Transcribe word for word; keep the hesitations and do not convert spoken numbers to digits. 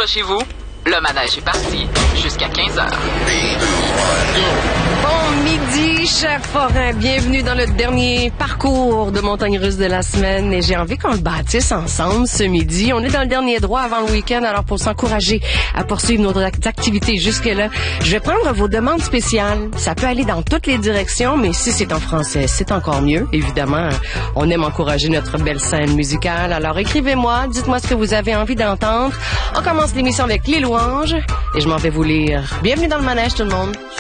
accrochez-vous, le manège est parti jusqu'à quinze heures. Bon midi, chers forains. Bienvenue dans le dernier parcours de montagne russe de la semaine. Et j'ai envie qu'on le bâtisse ensemble ce midi. On est dans le dernier droit avant le week-end. Alors, pour s'encourager à poursuivre nos activités jusque-là, je vais prendre vos demandes spéciales. Ça peut aller dans toutes les directions, mais si c'est en français, c'est encore mieux. Évidemment, on aime encourager notre belle scène musicale. Alors, écrivez-moi, dites-moi ce que vous avez envie d'entendre. On commence l'émission avec les louanges et je m'en vais vous lire. Bienvenue dans le manège, tout le monde.